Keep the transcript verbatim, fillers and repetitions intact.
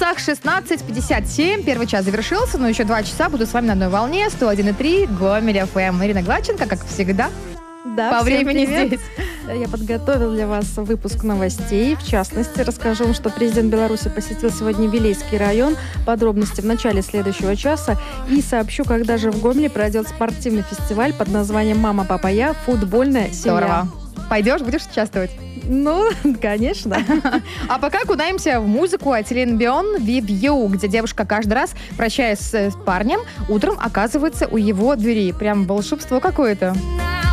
часах шестнадцать пятьдесят семь. Первый час завершился, но еще два часа буду с вами на одной волне. сто один и три Гомель эф эм. Ирина Гладченко, как всегда, Да, по всем времени привет. здесь. Я подготовила для вас выпуск новостей. В частности, расскажу вам, что президент Беларуси посетил сегодня Вилейский район. Подробности в начале следующего часа. И сообщу, когда же в Гомеле пройдет спортивный фестиваль под названием «Мама, папа, я. Футбольная семья». Здорово. Пойдешь, будешь участвовать? Ну, конечно. А пока кудаемся в музыку от Селин Дион «With You», где девушка каждый раз, прощаясь с парнем, утром оказывается у его двери. Прям волшебство какое-то.